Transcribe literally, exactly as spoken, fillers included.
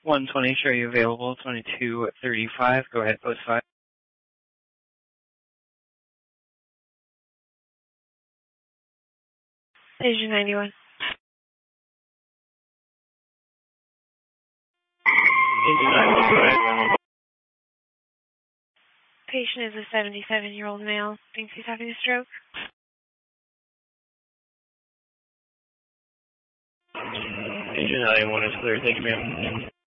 one twenty, show you available, twenty-two thirty-five. Go ahead, post five. Patient ninety-one. Patient is a seventy-seven-year-old male. Thinks he's having a stroke. Agent ninety-one is clear. Thank you, ma'am.